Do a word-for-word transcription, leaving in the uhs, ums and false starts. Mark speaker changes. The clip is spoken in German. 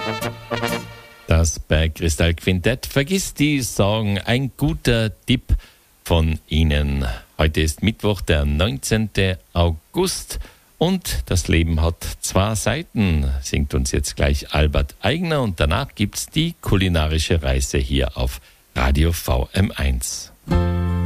Speaker 1: Das Bergkristall Quintett. Vergiss die Sorgen. Ein guter Tipp von Ihnen. Heute ist Mittwoch, der neunzehnten August. Und das Leben hat zwei Seiten, singt uns jetzt gleich Albert Aigner. Und danach gibt's die kulinarische Reise hier auf Radio V M eins.